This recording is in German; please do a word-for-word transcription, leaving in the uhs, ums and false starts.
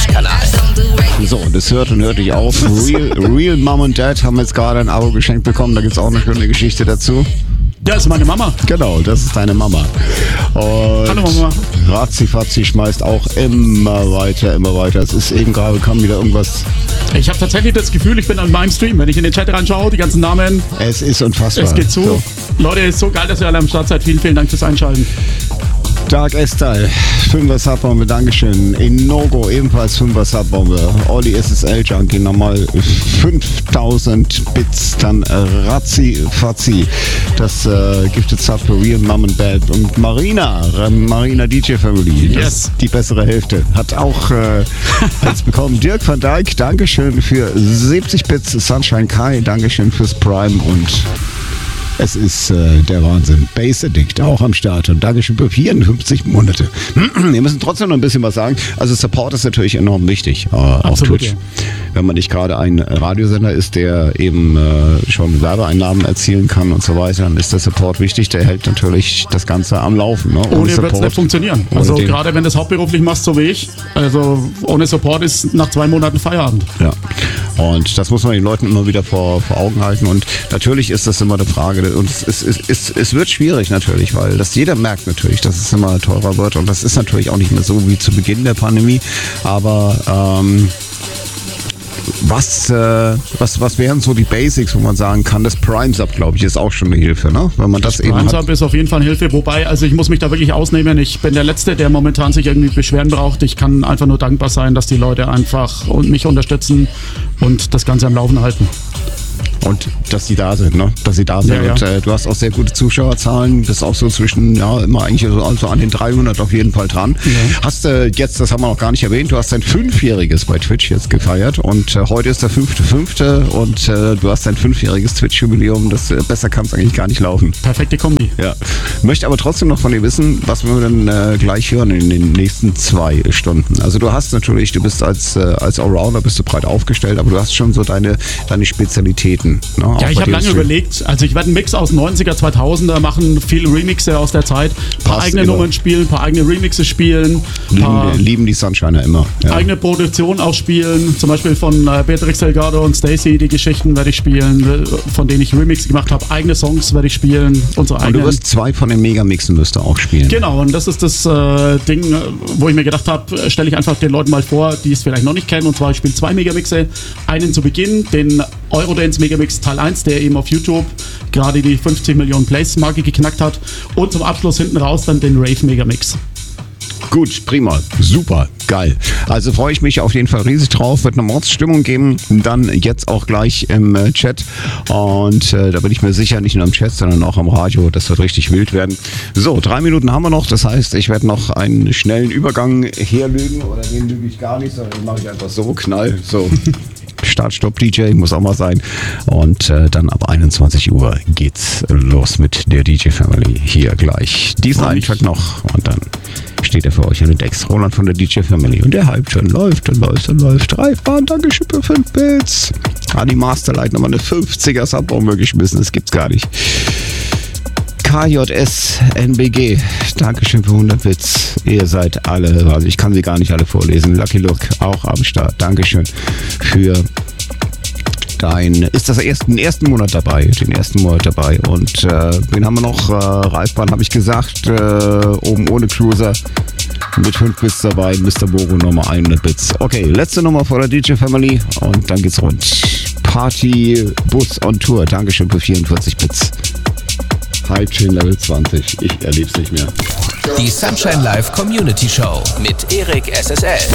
Twitch-Kanal. So, das hört und hört nicht auf. Real, Real Mom und Dad haben jetzt gerade ein Abo geschenkt bekommen. Da gibt es auch eine schöne Geschichte dazu. Ja, ist meine Mama. Genau, das ist deine Mama. Und hallo Mama. Ratzi-Fatzi schmeißt auch immer weiter, immer weiter. Es ist eben gerade, kam wieder irgendwas. Ich habe tatsächlich das Gefühl, ich bin an meinem Stream. Wenn ich in den Chat reinschaue, die ganzen Namen. Es ist unfassbar. Es geht zu. So. Leute, es ist so geil, dass ihr alle am Start seid. Vielen, vielen Dank fürs Einschalten. Dark S-Style, fünfer Subbombe, Dankeschön. Inogo, ebenfalls fünfer Subbombe. Olli S S L Junkie, nochmal fünftausend Bits. Dann Razzi Fazzi, das äh, Gifted Sub für Real Mom and Dad. Und Marina, äh, Marina D J Family, das yes. die bessere Hälfte, hat auch äh, jetzt bekommen. Dirk van Dijk, Dankeschön für siebzig Bits. Sunshine Kai, Dankeschön fürs Prime und es ist äh, der Wahnsinn. Bass Addict auch am Start und Dankeschön für vierundfünfzig Monate. Wir müssen trotzdem noch ein bisschen was sagen. Also Support ist natürlich enorm wichtig äh, auf Twitch. Ja. Wenn man nicht gerade ein Radiosender ist, der eben äh, schon Werbeeinnahmen erzielen kann und so weiter, dann ist der Support wichtig. Der hält natürlich das Ganze am Laufen. Ne? Ohne, ohne wird es nicht funktionieren. Also gerade wenn du es hauptberuflich machst, so wie ich, also ohne Support ist nach zwei Monaten Feierabend. Ja. Und das muss man den Leuten immer wieder vor, vor Augen halten. Und natürlich ist das immer eine Frage. Und es, es, es, es, es wird schwierig natürlich, weil das jeder merkt natürlich, dass es immer teurer wird. Und das ist natürlich auch nicht mehr so wie zu Beginn der Pandemie. Aber ähm, was, äh, was, was wären so die Basics, wo man sagen kann, das Prime-Sub, glaube ich, ist auch schon eine Hilfe, ne? Wenn man das, das eben Prime-Sub ist auf jeden Fall eine Hilfe, wobei, also ich muss mich da wirklich ausnehmen. Ich bin der Letzte, der momentan sich irgendwie beschweren braucht. Ich kann einfach nur dankbar sein, dass die Leute einfach mich unterstützen und das Ganze am Laufen halten. Und dass die da sind, ne? Dass sie da sind. Ja, ja. Und äh, du hast auch sehr gute Zuschauerzahlen. Bist auch so zwischen, ja, immer eigentlich so also an den dreihundert auf jeden Fall dran. Ja. Hast äh, jetzt, das haben wir noch gar nicht erwähnt, du hast dein Fünfjähriges bei Twitch jetzt gefeiert. Und äh, heute ist der fünfte fünfte und äh, du hast dein fünfjähriges Twitch-Jubiläum. Das äh, besser kann es eigentlich gar nicht laufen. Perfekte Kombi. Ja. Möchte aber trotzdem noch von dir wissen, was wir dann äh, gleich hören in den nächsten zwei Stunden. Also du hast natürlich, du bist als, äh, als Allrounder bist du breit aufgestellt, aber du hast schon so deine, deine Spezialitäten. No, ja, ich habe lange überlegt, also ich werde einen Mix aus neunziger, zweitausender machen, viele Remixe aus der Zeit, ein paar Passt eigene immer. Nummern spielen, ein paar eigene Remixe spielen. Lieben, lieben die Sunshiner immer. Ja. Eigene Produktion auch spielen, zum Beispiel von äh, Beatrix Delgado und Stacey, die Geschichten werde ich spielen, von denen ich Remixe gemacht habe, eigene Songs werde ich spielen, unsere und eigenen. Du wirst zwei von den Megamixen wirst du auch spielen. Genau, und das ist das äh, Ding, wo ich mir gedacht habe, stelle ich einfach den Leuten mal vor, die es vielleicht noch nicht kennen, und zwar ich spiele zwei Megamixe, einen zu Beginn, den Eurodance Megamix Teil eins, der eben auf YouTube gerade die fünfzig Millionen Plays-Marke geknackt hat, und zum Abschluss hinten raus dann den Rave Megamix. Gut, prima, super, geil. Also freue ich mich auf jeden Fall riesig drauf, wird eine Mordsstimmung geben, dann jetzt auch gleich im äh, Chat und äh, da bin ich mir sicher, nicht nur im Chat, sondern auch am Radio, das wird richtig wild werden. So, drei Minuten haben wir noch, das heißt, ich werde noch einen schnellen Übergang herlügen, oder den lüge ich gar nicht, sondern den mache ich einfach so, knall, so. Start, Stopp, D J, muss auch mal sein. Und äh, dann ab einundzwanzig Uhr geht's los mit der D J Family. Hier gleich diesen einen Track noch und dann steht er für euch an den Decks. Roland von der D J Family. Und der Hype schon läuft und läuft und läuft. Reifbahn, Dankeschön für fünf Bits. Ah, die Masterlight nochmal eine fünfziger Subbombe geschmissen. Das gibt's gar nicht. K J S N B G, Dankeschön für hundert Bits. Ihr seid alle, also ich kann sie gar nicht alle vorlesen. Lucky Look, auch am Start. Dankeschön für dein, ist das ersten, den ersten Monat dabei, den ersten Monat dabei. Und äh, wen haben wir noch? Äh, Reifbahn habe ich gesagt, äh, oben ohne Cruiser mit fünf Bits dabei. Mister Bogo nochmal hundert Bits. Okay, letzte Nummer vor der D J Family und dann geht's rund. Party Bus on Tour, Dankeschön für vierundvierzig Bits. Hype Chain Level zwanzig. Ich erleb's nicht mehr. Die Sunshine Live Community Show mit Erik S S L.